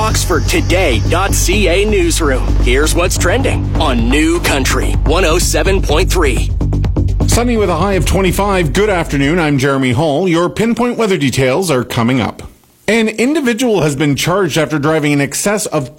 OxfordToday.ca newsroom. Here's what's trending on New Country 107.3. Sunny with a high of 25. Good afternoon. I'm Jeremy Hall. Your pinpoint weather details are coming up. An individual has been charged after driving in excess of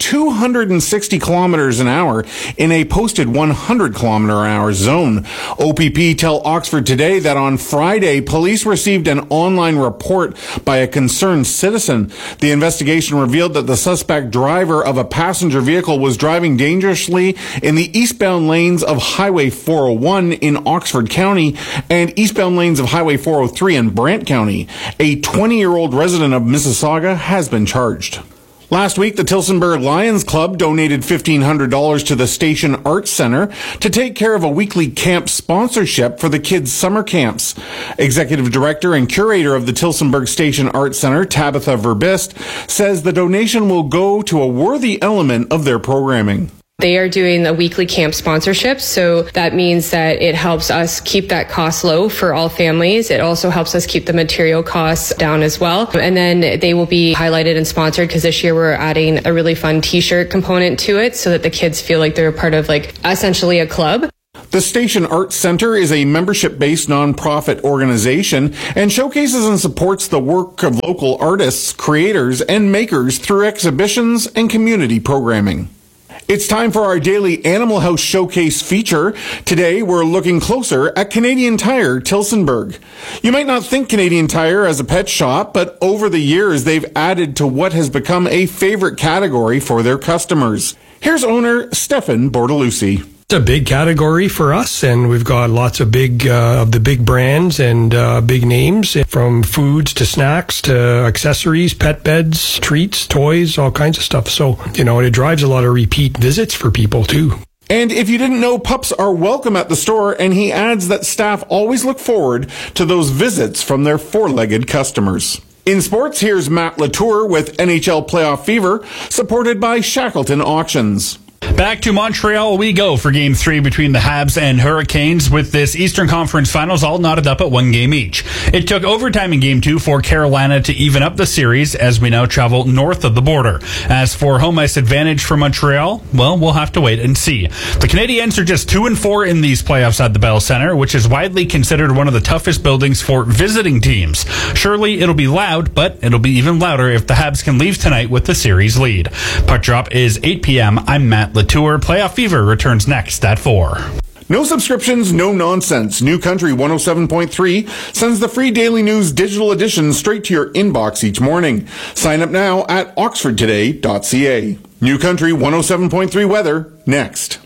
260 kilometers an hour in a posted 100 kilometer an hour zone. OPP tell Oxford Today that on Friday, police received an online report by a concerned citizen. The investigation revealed that the suspect driver of a passenger vehicle was driving dangerously in the eastbound lanes of Highway 401 in Oxford County and eastbound lanes of Highway 403 in Brant County. A 20-year-old resident of Mississauga has been charged. Last week, the Tillsonburg Lions Club donated $1,500 to the Station Arts Center to take care of a weekly camp sponsorship for the kids' summer camps. Executive Director and Curator of the Tillsonburg Station Arts Center, Tabitha Verbist, says the donation will go to a worthy element of their programming. They are doing a weekly camp sponsorship, so that means that it helps us keep that cost low for all families. It also helps us keep the material costs down as well. And then they will be highlighted and sponsored because this year we're adding a really fun t-shirt component to it so that the kids feel like they're a part of essentially a club. The Station Arts Center is a membership-based nonprofit organization and showcases and supports the work of local artists, creators, and makers through exhibitions and community programming. It's time for our daily Animal House Showcase feature. Today, we're looking closer at Canadian Tire Tillsonburg. You might not think Canadian Tire as a pet shop, but over the years, they've added to what has become a favorite category for their customers. Here's owner Stefan Bortolucci. It's a big category for us, and we've got lots of the big brands and big names, from foods to snacks to accessories, pet beds, treats, toys, all kinds of stuff. So, it drives a lot of repeat visits for people too. And if you didn't know, pups are welcome at the store, and he adds that staff always look forward to those visits from their four-legged customers. In sports, here's Matt Latour with NHL Playoff Fever, supported by Shackleton Auctions. Back to Montreal we go for Game 3 between the Habs and Hurricanes, with this Eastern Conference Finals all knotted up at 1 game each. It took overtime in Game 2 for Carolina to even up the series as we now travel north of the border. As for home ice advantage for Montreal, well, we'll have to wait and see. The Canadiens are just 2-4 in these playoffs at the Bell Centre, which is widely considered one of the toughest buildings for visiting teams. Surely it'll be loud, but it'll be even louder if the Habs can leave tonight with the series lead. Puck drop is 8 p.m. I'm Matt Latour. Playoff Fever returns next at 4. No subscriptions, no nonsense. New Country 107.3 sends the free daily news digital edition straight to your inbox each morning. Sign up now at oxfordtoday.ca. New Country 107.3 weather next.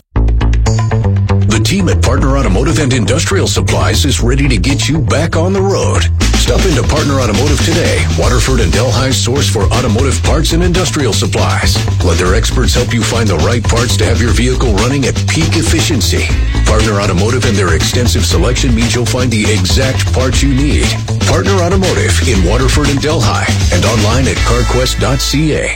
The team at Partner Automotive and Industrial Supplies is ready to get you back on the road. Stop into Partner Automotive today, Waterford and Delhi's source for automotive parts and industrial supplies. Let their experts help you find the right parts to have your vehicle running at peak efficiency. Partner Automotive and their extensive selection means you'll find the exact parts you need. Partner Automotive in Waterford and Delhi and online at carquest.ca.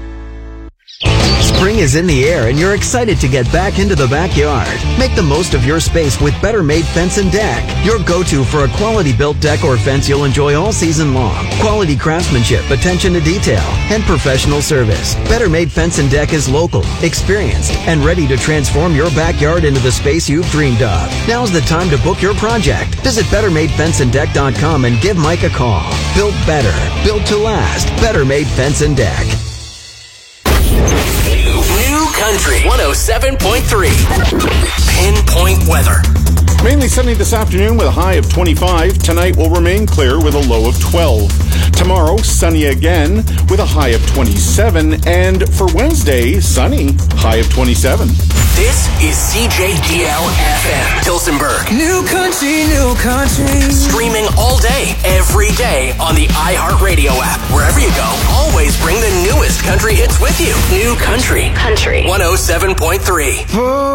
Spring is in the air and you're excited to get back into the backyard. Make the most of your space with Better Made Fence and Deck. Your go-to for a quality built deck or fence you'll enjoy all season long. Quality craftsmanship, attention to detail, and professional service. Better Made Fence and Deck is local, experienced, and ready to transform your backyard into the space you've dreamed of. Now's the time to book your project. Visit BetterMadeFenceandDeck.com and give Mike a call. Built better, built to last. Better Made Fence and Deck. New Country 107.3. Pinpoint weather. Mainly sunny this afternoon with a high of 25. Tonight will remain clear with a low of 12. Tomorrow, sunny again with a high of 27. And for Wednesday, sunny, high of 27. This is CJDL FM, Tillsonburg. New Country, New Country. Streaming all day, every day on the iHeartRadio app. Wherever you go, always bring the newest country hits with you. New Country 107.3.